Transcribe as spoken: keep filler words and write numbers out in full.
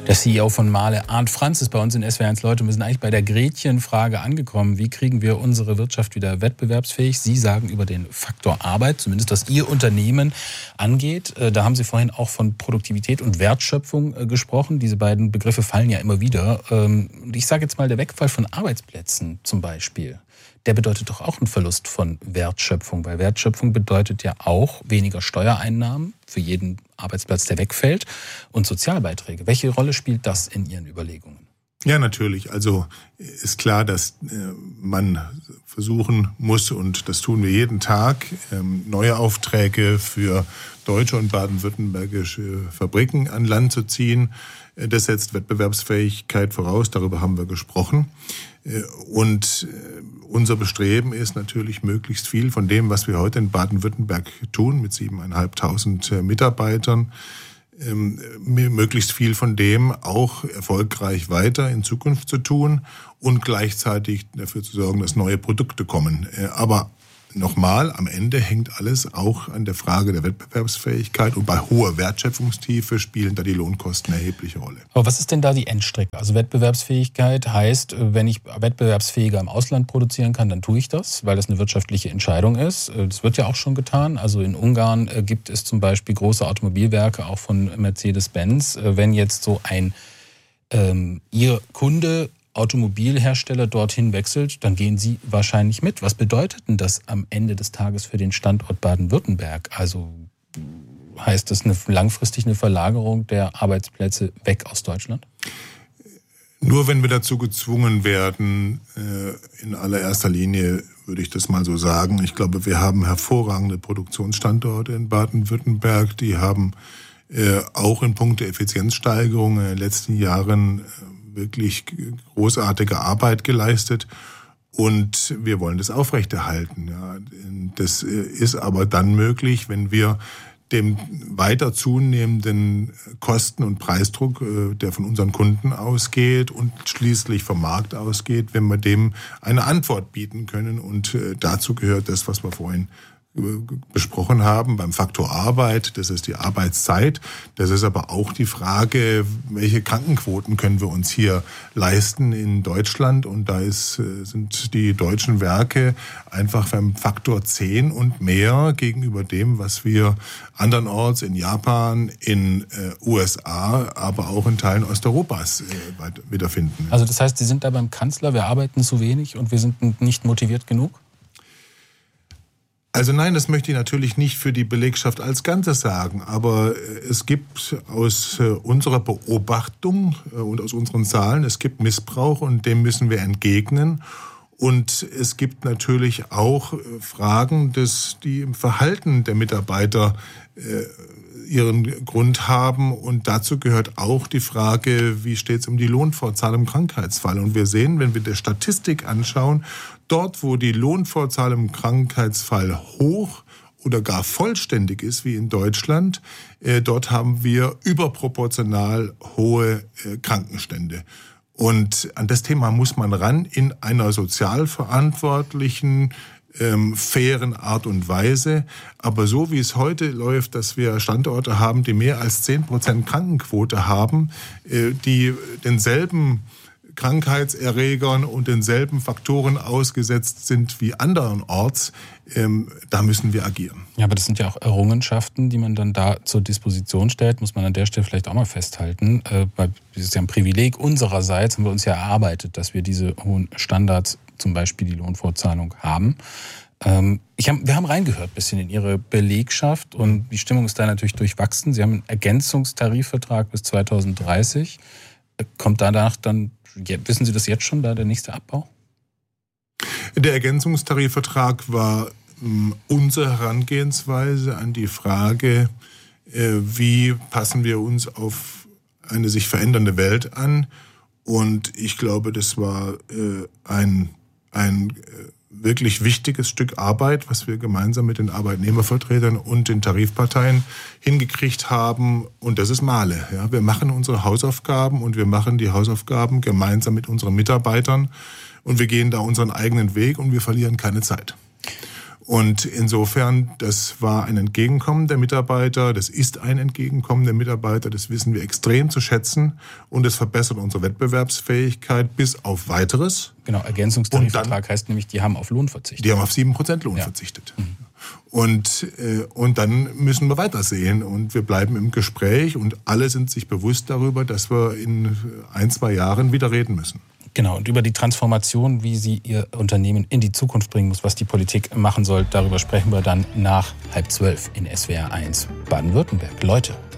Der C E O von Mahle, Arndt Franz, ist bei uns in S W R eins Leute. Wir sind eigentlich bei der Gretchenfrage angekommen. Wie kriegen wir unsere Wirtschaft wieder wettbewerbsfähig? Sie sagen über den Faktor Arbeit, zumindest was Ihr Unternehmen angeht. Da haben Sie vorhin auch von Produktivität und Wertschöpfung gesprochen. Diese beiden Begriffe fallen ja immer wieder. Und ich sage jetzt mal, der Wegfall von Arbeitsplätzen zum Beispiel, der bedeutet doch auch einen Verlust von Wertschöpfung. Weil Wertschöpfung bedeutet ja auch weniger Steuereinnahmen für jeden Arbeitsplatz, der wegfällt, und Sozialbeiträge. Welche Rolle spielt das in Ihren Überlegungen? Ja, natürlich. Also ist klar, dass man versuchen muss, und das tun wir jeden Tag, neue Aufträge für deutsche und baden-württembergische Fabriken an Land zu ziehen. Das setzt Wettbewerbsfähigkeit voraus, darüber haben wir gesprochen. Und unser Bestreben ist natürlich, möglichst viel von dem, was wir heute in Baden-Württemberg tun, mit siebeneinhalbtausend Mitarbeitern, möglichst viel von dem auch erfolgreich weiter in Zukunft zu tun und gleichzeitig dafür zu sorgen, dass neue Produkte kommen. Aber nochmal, am Ende hängt alles auch an der Frage der Wettbewerbsfähigkeit, und bei hoher Wertschöpfungstiefe spielen da die Lohnkosten eine erhebliche Rolle. Aber was ist denn da die Endstrecke? Also Wettbewerbsfähigkeit heißt, wenn ich wettbewerbsfähiger im Ausland produzieren kann, dann tue ich das, weil das eine wirtschaftliche Entscheidung ist. Das wird ja auch schon getan. Also in Ungarn gibt es zum Beispiel große Automobilwerke, auch von Mercedes-Benz. Wenn jetzt so ein ähm, Ihr Kunde Automobilhersteller dorthin wechselt, dann gehen Sie wahrscheinlich mit. Was bedeutet denn das am Ende des Tages für den Standort Baden-Württemberg? Also heißt das eine, langfristig eine Verlagerung der Arbeitsplätze weg aus Deutschland? Nur wenn wir dazu gezwungen werden, in allererster Linie würde ich das mal so sagen. Ich glaube, wir haben hervorragende Produktionsstandorte in Baden-Württemberg. Die haben auch in puncto Effizienzsteigerung in den letzten Jahren wirklich großartige Arbeit geleistet, und wir wollen das aufrechterhalten. Ja, das ist aber dann möglich, wenn wir dem weiter zunehmenden Kosten- und Preisdruck, der von unseren Kunden ausgeht und schließlich vom Markt ausgeht, wenn wir dem eine Antwort bieten können. Und dazu gehört das, was wir vorhin besprochen haben, beim Faktor Arbeit. Das ist die Arbeitszeit. Das ist aber auch die Frage, welche Krankenquoten können wir uns hier leisten in Deutschland. Und da ist, sind die deutschen Werke einfach beim Faktor zehn und mehr gegenüber dem, was wir andernorts in Japan, in äh, U S A, aber auch in Teilen Osteuropas äh, wiederfinden. Also das heißt, Sie sind da beim Kanzler, wir arbeiten zu wenig und wir sind nicht motiviert genug? Also nein, das möchte ich natürlich nicht für die Belegschaft als Ganzes sagen, aber es gibt aus unserer Beobachtung und aus unseren Zahlen, es gibt Missbrauch, und dem müssen wir entgegnen. Und es gibt natürlich auch Fragen, dass die im Verhalten der Mitarbeiter ihren Grund haben, und dazu gehört auch die Frage, wie steht es um die Lohnfortzahl im Krankheitsfall. Und wir sehen, wenn wir die Statistik anschauen, dort, wo die Lohnfortzahl im Krankheitsfall hoch oder gar vollständig ist, wie in Deutschland, äh, dort haben wir überproportional hohe äh, Krankenstände. Und an das Thema muss man ran in einer sozial verantwortlichen, ähm, fairen Art und Weise. Aber so wie es heute läuft, dass wir Standorte haben, die mehr als zehn Prozent Krankenquote haben, äh, die denselben Krankheitserregern und denselben Faktoren ausgesetzt sind wie andernorts, ähm, da müssen wir agieren. Ja, aber das sind ja auch Errungenschaften, die man dann da zur Disposition stellt, muss man an der Stelle vielleicht auch mal festhalten. Äh, weil das ist ja ein Privileg unsererseits, haben wir uns ja erarbeitet, dass wir diese hohen Standards, zum Beispiel die Lohnfortzahlung, haben. Ähm, ich hab, wir haben reingehört ein bisschen in Ihre Belegschaft, und die Stimmung ist da natürlich durchwachsen. Sie haben einen Ergänzungstarifvertrag bis zweitausenddreißig. Kommt danach dann, wissen Sie das jetzt schon, da der nächste Abbau? Der Ergänzungstarifvertrag war ähm, unsere Herangehensweise an die Frage, äh, wie passen wir uns auf eine sich verändernde Welt an. Und ich glaube, das war äh, ein, ein äh, wirklich wichtiges Stück Arbeit, was wir gemeinsam mit den Arbeitnehmervertretern und den Tarifparteien hingekriegt haben. Und das ist Mahle. Ja, wir machen unsere Hausaufgaben, und wir machen die Hausaufgaben gemeinsam mit unseren Mitarbeitern. Und wir gehen da unseren eigenen Weg, und wir verlieren keine Zeit. Und insofern, das war ein Entgegenkommen der Mitarbeiter, das ist ein Entgegenkommen der Mitarbeiter, das wissen wir extrem zu schätzen und es verbessert unsere Wettbewerbsfähigkeit bis auf Weiteres. Genau, Ergänzungstarifvertrag heißt nämlich, die haben auf Lohn verzichtet. Die haben auf sieben Prozent Lohn ja. verzichtet. Mhm. Und, äh, und dann müssen wir weitersehen und wir bleiben im Gespräch und alle sind sich bewusst darüber, dass wir in ein, zwei Jahren wieder reden müssen. Genau, und über die Transformation, wie sie ihr Unternehmen in die Zukunft bringen muss, was die Politik machen soll, darüber sprechen wir dann nach halb zwölf in S W R eins Baden-Württemberg. Leute,